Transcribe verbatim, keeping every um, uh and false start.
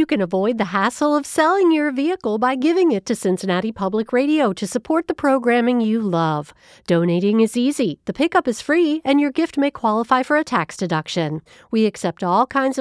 can avoid the hassle of selling your vehicle by giving it to Cincinnati Public Radio to support the programming you love. Donating is easy, the pickup is free, and your gift may qualify for a tax deduction. We accept all kinds of